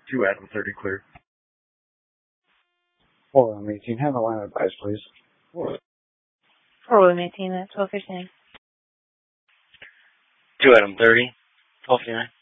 2 Adam 30 clear. 4 Adam 18, have a line advice, please. 4 Adam 18 at 12:59. 2 Adam 30, 12:59.